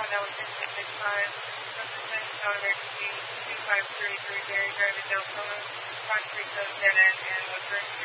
1L665, represents emergency 2533 Gary Drive in Deltona, Concrete Code dead end and Woodford.